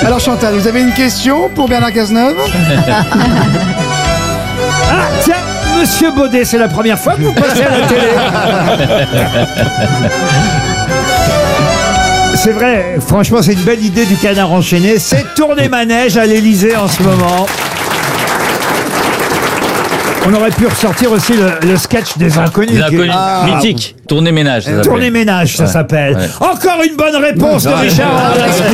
Alors Chantal, vous avez une question pour Bernard Cazeneuve? Ah, tiens, Monsieur Baudet, c'est la première fois que vous passez à la télé. C'est vrai, franchement, c'est une belle idée du Canard enchaîné. C'est tourner manège à l'Élysée en ce moment. On aurait pu ressortir aussi le sketch des inconnus. Les inconnus, mythique. Tournée ménage. Tournée ménage, ça s'appelle. Ouais. Encore une bonne réponse de Richard Orlinski.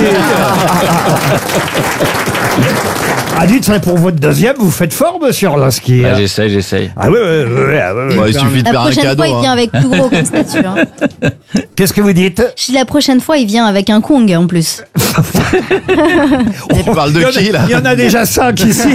Ah, dites, pour votre deuxième, vous faites fort, monsieur Orlinski. Ah, j'essaye. Ah oui. Bon, il suffit de faire un cadeau. La prochaine fois, il vient avec plus gros comme statue. Hein. Qu'est-ce que vous dites? Je dis la prochaine fois, il vient avec un Kong en plus. On parle de qui, là? Il y en a déjà 5 ici.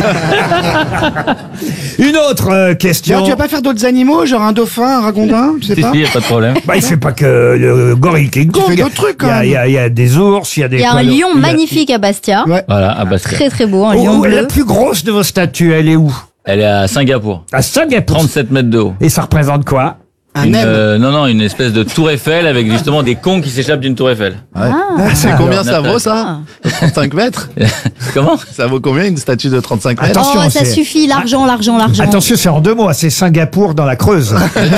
Une autre question. Tu vas pas faire d'autres animaux, genre un dauphin, un ragondin, tu sais pas? Il n'y a pas de problème. Bah, il fait pas que le gorille King Kong. Il fait d'autres trucs, quand même. Il y a des ours, il y a des... Il y a un lion magnifique à Bastia. Ouais. Voilà, à Bastia. Très très beau, un lion bleu. La plus grosse de vos statues, elle est où? Elle est à Singapour. À Singapour. 37 mètres de haut. Et ça représente quoi? Une espèce de tour Eiffel avec justement des cons qui s'échappent d'une tour Eiffel. Ouais. C'est combien ça vaut, ça? 35 mètres? Comment? Ça vaut combien une statue de 35 mètres? Attention, Oh, ça suffit, l'argent. Attention, c'est en 2 mots, c'est Singapour dans la Creuse.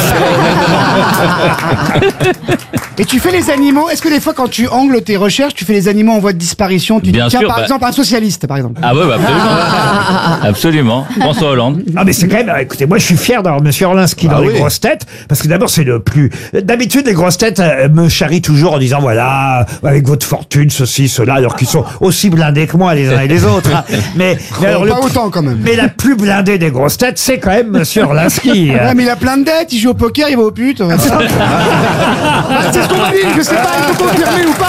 Et tu fais les animaux, est-ce que des fois quand tu angles tes recherches, tu fais les animaux en voie de disparition? Tu Bien dis, tiens, sûr, par exemple, un socialiste, par exemple. Ah ouais, absolument. Absolument. François Hollande. Ah, mais c'est quand même, écoutez, moi je suis fier d'avoir monsieur Orlinski dans les grosses têtes, parce que d'abord c'est le plus... D'habitude, les grosses têtes me charrient toujours en disant, voilà, avec votre fortune, ceci, cela, alors qu'ils sont aussi blindés que moi les uns et les autres. Hein. Mais alors, pas autant quand même. Mais la plus blindée des grosses têtes, c'est quand même monsieur Orlinski. Ouais, mais il a plein de dettes, il joue au poker, il va aux putes. C'est ce qu'on dit, je sais pas, il faut confirmer ou pas.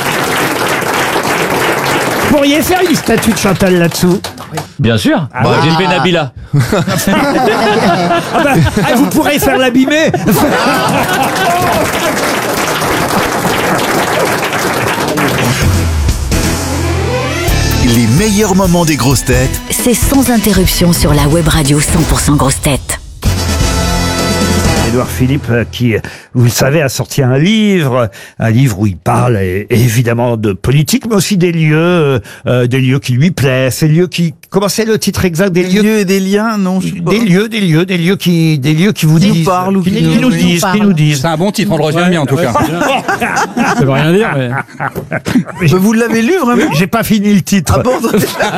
Vous pourriez faire une statue de Chantal là-dessous? Bien sûr. J'ai fait Nabila. Vous pourrez faire l'abîmer. Les meilleurs moments des grosses têtes, c'est sans interruption sur la web radio 100% grosses têtes. Édouard Philippe, qui, vous le savez, a sorti un livre où il parle évidemment de politique, mais aussi des lieux qui lui plaisent, ces lieux qui... Comment c'est le titre exact des lieux et des liens, non, je sais pas. Des lieux qui vous disent, qui nous disent. C'est un bon titre, on le retient bien en tout cas. Ça veut rien dire, mais... Mais vous l'avez lu vraiment? J'ai pas fini le titre. Ah bon?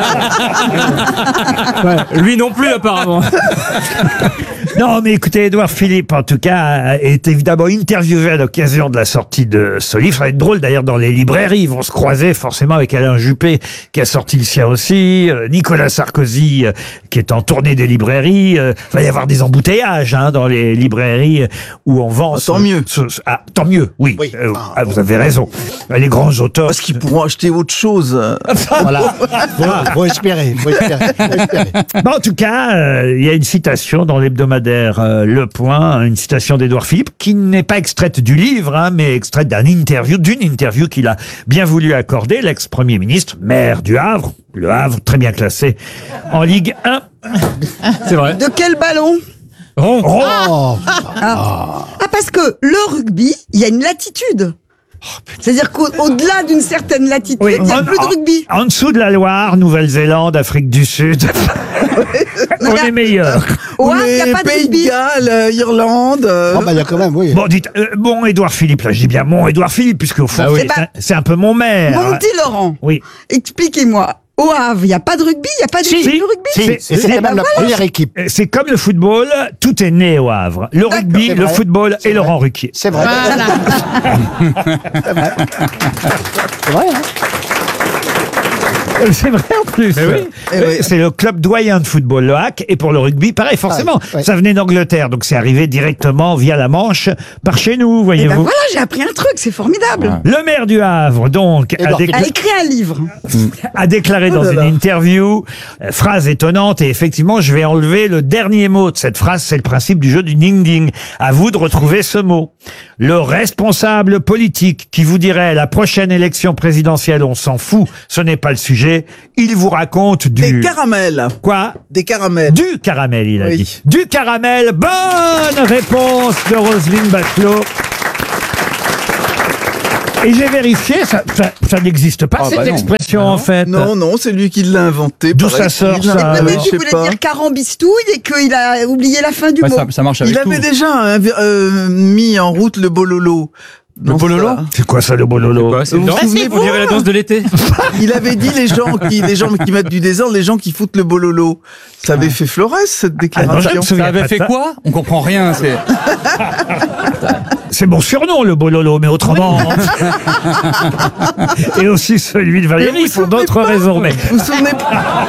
Ouais, lui non plus apparemment. Non, mais écoutez, Édouard Philippe, en tout cas, est évidemment interviewé à l'occasion de la sortie de ce livre. Ça va être drôle d'ailleurs dans les librairies. Ils vont se croiser forcément avec Alain Juppé, qui a sorti le sien aussi, Nicolas Sarkozy, qui est en tournée des librairies. Il va y avoir des embouteillages dans les librairies où on vend... Tant mieux. Tant mieux, oui. Vous avez raison. Les grands auteurs... Parce qu'ils pourront acheter autre chose. Voilà. Faut espérer. Bon, en tout cas, il y a une citation dans l'hebdomadaire Le Point, une citation d'Édouard Philippe, qui n'est pas extraite du livre, mais extraite d'une interview qu'il a bien voulu accorder, l'ex-premier ministre, maire du Havre, le Havre, très bien classé en Ligue 1. C'est vrai. De quel ballon? Parce que le rugby, il y a une latitude. C'est-à-dire qu'au-delà d'une certaine latitude, il n'y a plus de rugby. En dessous de la Loire, Nouvelle-Zélande, Afrique du Sud, on est meilleurs. Au Havre, il n'y a pas de Pays de rugby. Galles, Irlande. Il y a quand même, oui. Bon, dites, mon Édouard Philippe, là, je dis bien mon Édouard Philippe, puisque au fond, c'est un peu mon maire. Mon petit Laurent, Oui. expliquez-moi. Au Havre, il n'y a pas de rugby, il n'y a pas d'équipe de rugby. C'est quand même la première équipe. C'est comme le football, tout est né au Havre. Le rugby, le football et Laurent Ruquier. C'est vrai. C'est vrai, hein. C'est vrai en plus. C'est le club doyen de football, le HAC, et pour le rugby, pareil, forcément. Ça venait d'Angleterre, donc c'est arrivé directement via la Manche par chez nous, voyez-vous. Voilà, j'ai appris un truc, c'est formidable. Le maire du Havre, donc, a écrit un livre. A déclaré dans une interview, phrase étonnante, et effectivement, je vais enlever le dernier mot de cette phrase, c'est le principe du jeu du ding-ding. À vous de retrouver ce mot. Le responsable politique qui vous dirait la prochaine élection présidentielle, on s'en fout, ce n'est pas le sujet. Il vous raconte Des caramels. Quoi? Des caramels. Du caramel, il a dit. Du caramel. Bonne réponse de Roselyne Bachelot. Et j'ai vérifié, ça n'existe pas, cette expression, en fait. Non, c'est lui qui l'a inventé. D'où ça sort, ça? Peut-être qu'il voulait dire carambistouille et qu'il a oublié la fin du mot. Ça marche avec Il avait déjà mis en route le bololo. Le bololo? C'est quoi ça, le bololo? C'est une danse? On dirait la danse de l'été. Il avait dit les gens qui mettent du désordre, les gens qui foutent le bololo. Ça avait fait Flores, cette déclaration. Ça avait fait quoi? On comprend rien. C'est mon surnom, le bololo, mais autrement. Et aussi celui de Valérie, pour d'autres raisons. Mais... Vous vous souvenez pas?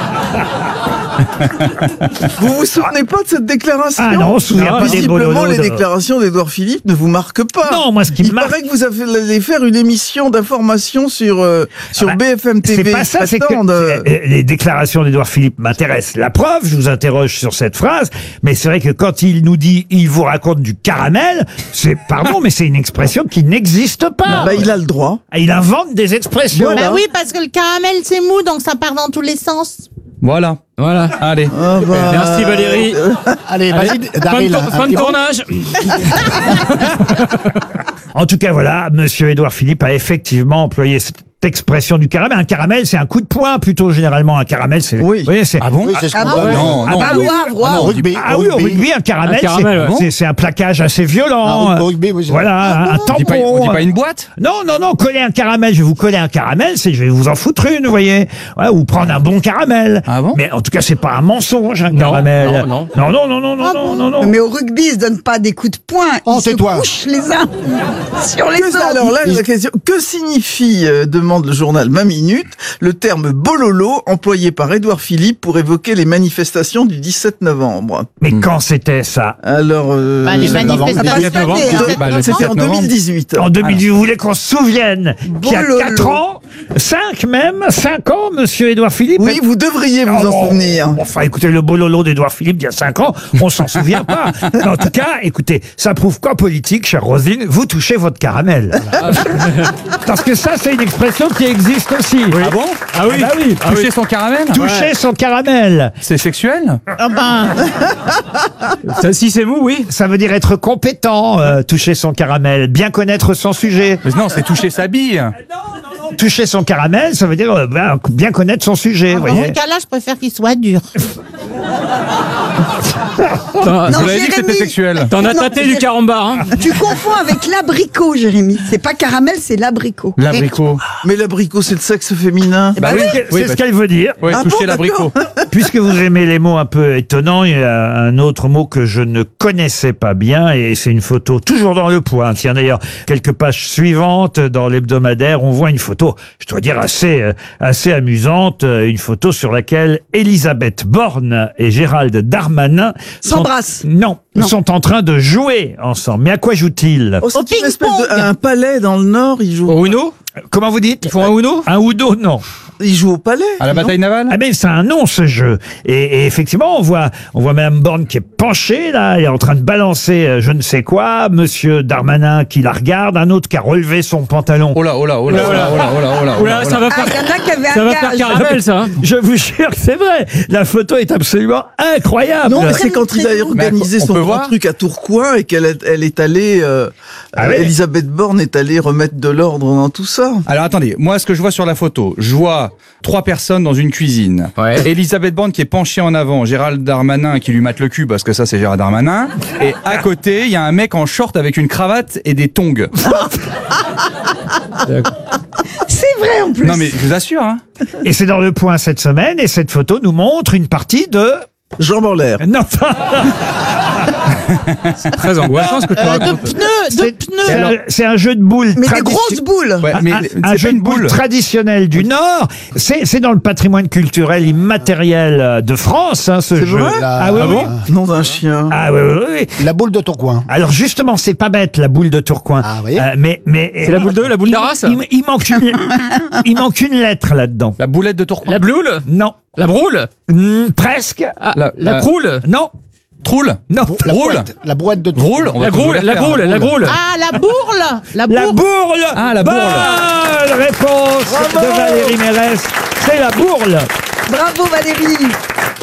Vous vous souvenez pas de cette déclaration? Ah non, on se souvient pas des bololos. Visiblement, les déclarations d'Édouard Philippe ne vous marquent pas. Non, moi, ce qui me marque... Il paraît que vous allez faire une émission d'information sur BFM TV. C'est pas ça, c'est que les déclarations d'Édouard Philippe m'intéressent. La preuve, je vous interroge sur cette phrase, mais c'est vrai que quand il nous dit « il vous raconte du caramel », pardon, mais c'est une expression qui n'existe pas. Bah, il a le droit. Il invente des expressions. Bah oui, parce que le caramel, c'est mou, donc ça part dans tous les sens. Voilà. Allez. Merci Valérie. Allez, vas-y, Daryl. Fin de tournage. En tout cas, voilà, monsieur Édouard Philippe a effectivement employé cette expression du caramel. Un caramel, c'est un coup de poing plutôt, généralement. Un caramel, c'est... Oui. Vous voyez, c'est... Ah bon? Oui, c'est ce qu'on Non. au rugby. Ah oui, au rugby, un caramel, c'est un plaquage assez violent. Au rugby, oui, voilà, un tampon. On dit pas une boîte? Non, coller un caramel, je vais vous coller un caramel, je vais vous en foutre une, vous voyez. Voilà, ou prendre un bon caramel. Ah bon? Mais en tout cas, c'est pas un mensonge, un caramel. Non. Mais au rugby, ils se donnent pas des coups de poing. Ils se couchent les uns sur les autres. Alors là, la question, que signifie, demande le journal Ma Minute, le terme bololo employé par Édouard Philippe pour évoquer les manifestations du 17 novembre? Mais quand c'était ça? Alors, les manifestations. c'était en 2018. En 2018, vous voulez qu'on se souvienne qu'il y a 4 ans, 5 ans, monsieur Édouard Philippe? Oui, vous devriez vous en souvenir. Enfin, écoutez, le bololo d'Édouard Philippe d'il y a 5 ans, on s'en souvient pas. Mais en tout cas, écoutez, ça prouve qu'en politique, chère Roselyne, vous touchez votre caramel. Parce que ça, c'est une expression qui existe aussi. Oui. Ah bon? Ah oui. Toucher son caramel? Toucher son caramel. C'est sexuel? Si c'est mou, oui. Ça veut dire être compétent, toucher son caramel, bien connaître son sujet. Mais non, c'est toucher sa bille. Toucher son caramel, ça veut dire bien connaître son sujet, vous Dans voyez. ce cas-là, je préfère qu'il soit dur. Vous avez dit que c'était sexuel. T'en as tâté du carambar, hein. Tu confonds avec l'abricot, Jérémy. C'est pas caramel, c'est l'abricot. L'abricot. Mais l'abricot, c'est le sexe féminin. Bah oui, c'est ce qu'elle veut dire. Oui, toucher l'abricot. Puisque vous aimez les mots un peu étonnants, il y a un autre mot que je ne connaissais pas bien et c'est une photo toujours dans Le Point. Tiens, d'ailleurs, quelques pages suivantes dans l'hebdomadaire, on voit une photo, je dois dire assez amusante, une photo sur laquelle Elisabeth Borne et Gérald Darmanin S'embrassent. sont en train de jouer ensemble. Mais à quoi jouent-ils? Oh, c'est une espèce un palais dans le Nord, ils jouent. Au Uno? Comment vous dites? Ils font un Uno? Un Uno, non. Ils jouent au palais. À la bataille navale? Ah mais c'est un nom ce jeu. Et effectivement, on voit Madame Borne qui est penchée là, elle est en train de balancer je ne sais quoi, Monsieur Darmanin qui la regarde, un autre qui a relevé son pantalon. Oh là, Ça va faire. Il y en a qui avaient Ça un va faire gage. caramel, ça. Hein. Je vous jure que c'est vrai. La photo est absolument incroyable. Non, mais c'est quand il a organisé on son peut grand voir truc à Tourcoing et qu'elle est allée, Elisabeth Borne est allée remettre de l'ordre dans tout ça. Alors attendez, moi ce que je vois sur la photo, je vois 3 personnes dans une cuisine. Ouais. Elisabeth Borne qui est penchée en avant, Gérald Darmanin qui lui mate le cul parce que ça c'est Gérald Darmanin. Et à côté, il y a un mec en short avec une cravate et des tongs. C'est vrai en plus. Non mais je vous assure, hein. Et c'est dans Le Point cette semaine et cette photo nous montre une partie de... Jambes en l'air. Non, C'est très angoissant ce que tu racontes. De pneus. c'est un jeu de boules. Mais des grosses boules. Ouais, mais Un c'est jeu pas de une boules boule. traditionnel du Nord. C'est dans le patrimoine culturel immatériel de France, hein, ce jeu. vrai Ah oui, oui. Nom d'un chien. Ah oui, oui, oui. La boule de Tourcoing. Alors justement, c'est pas bête la boule de Tourcoing. Ah, vous voyez mais C'est la boule d'Arras? il manque une lettre là-dedans. La boulette de Tourcoing. La bloule? Non. La broule? Presque. Ah, La- la croule? Non. Troule. Non. La Roule. brouette. La brouette de Roule. Tourcoing. On va La toujours groule? la La faire, groule? La groule? Ah, la bourle. La La bourle. bourle. Ah, la bourle. Bonne réponse de Valérie Mérès. C'est la bourle. Bravo Valérie.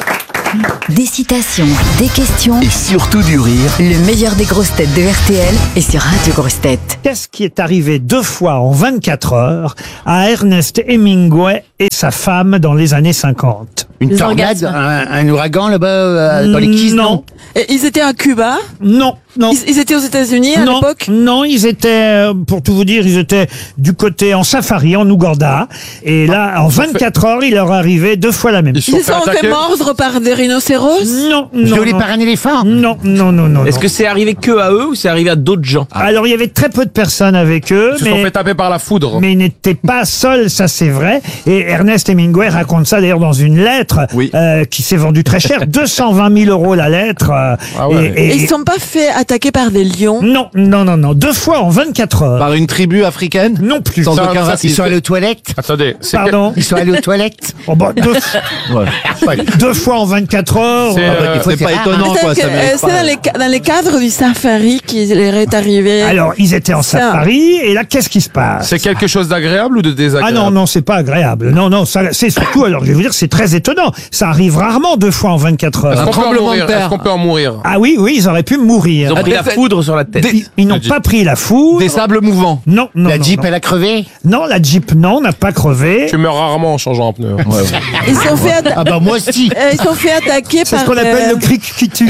Des citations, des questions. Et surtout du rire. Le meilleur des grosses têtes de RTL est sur Radio Grosses Têtes. Qu'est-ce qui est arrivé 2 fois en 24 heures à Ernest Hemingway et sa femme dans les années 50? Une tornade, un ouragan là-bas dans les Keys, non? Et ils étaient à Cuba? Non, non. Ils étaient aux États-Unis à l'époque? Non, ils étaient, pour tout vous dire, ils étaient du côté en safari, en Ouganda. Et là, en 24 heures, il leur arrivait 2 fois la même chose. Ils se sont fait mordre par des rhinocéros? Non, non. Violé non. par un éléphant? Non, non, non, non. Est-ce que c'est arrivé que à eux ou c'est arrivé à d'autres gens? Alors, il y avait très peu de personnes avec eux. Ils se sont fait taper par la foudre. Mais ils n'étaient pas seuls, ça c'est vrai. Et Ernest Hemingway raconte ça d'ailleurs dans une lettre qui s'est vendue très cher, 220 000 € la lettre. Et ils ne sont pas fait attaquer par des lions? Non, non, non, non. 2 fois en 24 heures. Par une tribu africaine? Non plus. Sans aucun racisme. Ils sont allés aux toilettes? Attendez. Pardon? Ils sont allés aux toilettes? Oh, bah, 2 fois en 24 heures. C'est pas étonnant, quoi. C'est dans les cadres du safari qu'il leur est arrivé. Alors, ils étaient en safari, et là, qu'est-ce qui se passe? C'est quelque chose d'agréable ou de désagréable? Ah non, non, c'est pas agréable. Non, non, ça, c'est surtout, alors je vais vous dire, c'est très étonnant. Ça arrive rarement 2 fois en 24 heures. Est-ce qu'on peut en mourir? Ah oui, oui, ils auraient pu mourir. Ils ont pris la foudre sur la tête. Ils n'ont pas pris la foudre. Des sables mouvants? Non, non. La Jeep, elle a crevé? Non, la Jeep, non, n'a pas crevé. Tu meurs rarement en changeant un pneu. Ils sont fait Ah bah moi aussi. Ils sont fait attaquer C'est par. ce qu'on appelle le cric qui tue.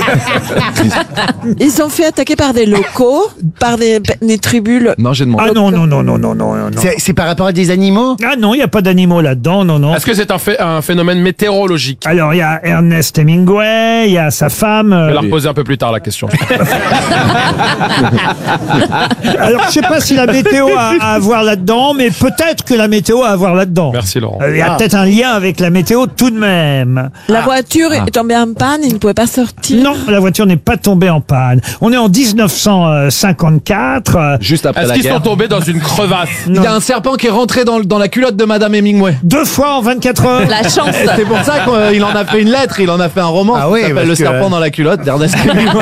Ils sont fait attaquer par des locaux, par des tribus. Non, j'ai demandé. Ah non, non, non, non, non, non, non. C'est par rapport à des animaux? Ah non, il n'y a pas d'animaux là-dedans, non, non. Est-ce que c'est un phénomène météorologique? Alors, il y a Ernest Hemingway, il y a sa femme. Je vais la reposer un peu plus tard, la question. Alors, je sais pas si la météo a à voir là-dedans, mais peut-être que la météo a à voir là-dedans. Merci, Laurent. Il y a peut-être un lien avec la météo tout de même. La voiture est tombée en panne, ils ne pouvaient pas sortir. Non, la voiture n'est pas tombée en panne. On est en 1954. Juste après Est-ce la qu'ils guerre. sont tombés dans une crevasse? Il y a un serpent qui est rentré dans la culotte de Madame Hemingway. 2 fois en 24 heures. La chance. C'est pour ça qu'il en a fait une lettre, il en a fait un roman Ah qui oui, s'appelle parce Le que- serpent dans la culotte d'Ernest Hemingway.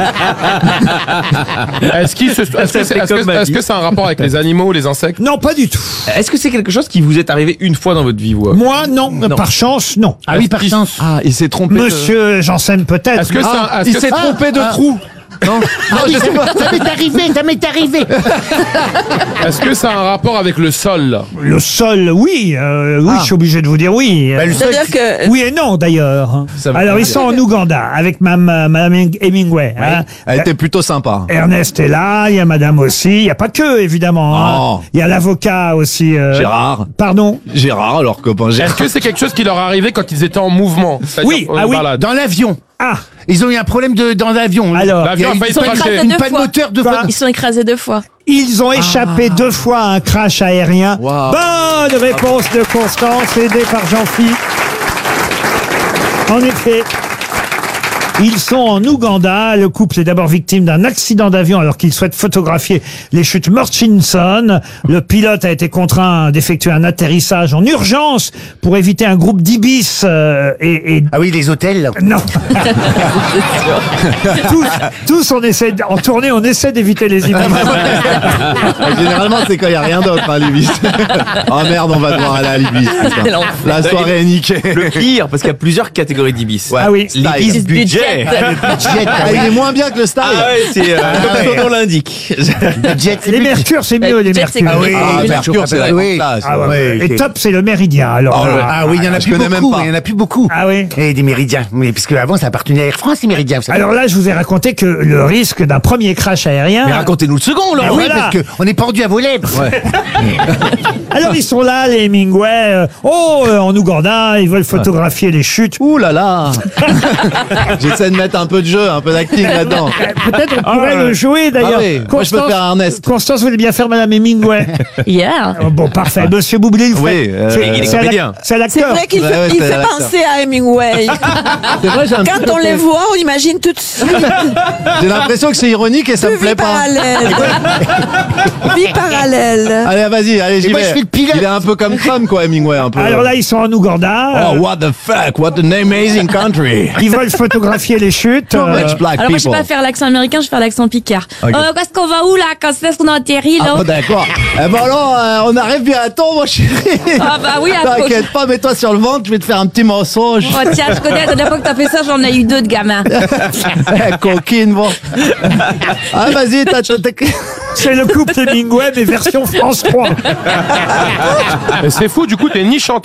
Est-ce que c'est un rapport avec les animaux ou les insectes? Non, pas du tout. Est-ce que c'est quelque chose qui vous est arrivé une fois dans votre vie, vous? Moi, non. Par chance, non. Ah oui, par chance. Ah, il s'est trompé. Monsieur Janssen, peut-être. Est-ce que Il s'est trompé de trou. Non, Ah oui, ça m'est arrivé, ça m'est arrivé. Est-ce que ça a un rapport avec le sol? Le sol, oui. Oui, je suis obligé de vous dire oui. Bah, le sol, C'est-à-dire que. Oui et non, d'ailleurs. Ça veut Alors, pas ils dire. sont en Ouganda avec Madame Hemingway. hein. Elle était plutôt sympa. Ernest est là, il y a Madame aussi. Il n'y a pas que, évidemment. hein. Oh. Il y a l'avocat aussi. Gérard. Pardon. Gérard, leur copain Est-ce Gérard. que c'est quelque chose qui leur est arrivé quand ils étaient en mouvement? C'est-à-dire Oui, en ah oui. balade? Dans l'avion. Ah, Ils ont eu un problème dans l'avion. alors, L'avion a failli sont cracher. écrasés Une 2 panne fois. moteur de Quoi Ils sont écrasés 2 fois. ils ont échappé 2 fois à un crash aérien. Wow. Bonne réponse de Constance, aidée par Jean-Philippe. En effet. Ils sont en Ouganda. Le couple est d'abord victime d'un accident d'avion alors qu'il souhaite photographier les chutes Murchison. Le pilote a été contraint d'effectuer un atterrissage en urgence pour éviter un groupe d'ibis et Ah oui, les hôtels. non. tous en tournée, on essaie d'éviter les ibis. Généralement, c'est quand il n'y a rien d'autre à Libis. Oh merde, on va devoir aller à Libis. putain. La soirée est niquée. Le pire, parce qu'il y a plusieurs catégories d'ibis. Ah oui. L'ibis budget. Ah, il est moins bien que le style. Ah ouais, c'est comme son nom l'indique. Budget, c'est Les plus- Mercure, c'est mieux, les Jet, c'est Mercure. Ah oui, Ah, oui, Mercure, c'est la oui. classe. Ah ouais, ouais. Ouais, Et ok. top, c'est le Méridien. Alors, Ah oui, il y en a je plus connais même beaucoup. pas. Il y en a plus beaucoup. ah oui. Et des méridiens. Oui, parce qu'avant, ça appartenait à Air France, les méridiens. vous savez. Alors là, je vous ai raconté que le risque d'un premier crash aérien. Mais racontez-nous le second, Ah là. oui, voilà. parce qu'on est pendu à vos lèvres. Alors ils sont là, les Hemingway. En Ouganda, ils veulent photographier les chutes. Ouh là là. J'essaie de mettre un peu de jeu, un peu d'acting là-dedans. Peut-être on pourrait le jouer d'ailleurs. Ah oui, moi, je peux faire Ernest. Constance voulait bien faire Madame Hemingway. Yeah. Bon, parfait. Monsieur Boublil, vous Oui, faites- il est c'est comédien. c'est C'est l'acteur. vrai qu'il Ouais, fait, ouais, il c'est fait l'acteur. penser à Hemingway. C'est vrai, j'ai un petit Quand on côté- les voit, on imagine tout de suite. J'ai l'impression que c'est ironique et ça me Vie plaît pas. parallèle. Vie parallèle. Allez, vas-y, allez, j'y moi, je vais. fais le pilote. Il est un peu comme Trump, quoi, Hemingway, un peu. Alors là, ils sont en Ouganda. Oh, what the fuck, what an amazing country. Ils veulent photographier chorégraphiez les chutes. Alors moi je sais pas faire l'accent américain, je vais faire l'accent picard. Ok. Qu'est-ce qu'on va où là? Quand est-ce qu'on atterrit là? Ah, d'accord. Eh ben alors, on arrive bientôt, mon chéri. Ah bah oui, T'inquiète pas, mets-toi sur le ventre, je vais te faire un petit mensonge. Oh tiens, je connais, la dernière fois que t'as fait ça, j'en ai eu 2 de gamins. Coquine, bon. Ah, vas-y, t'as... C'est le couple Hemingway, mais version France 3. Mais c'est fou, du coup, t'es ni chanté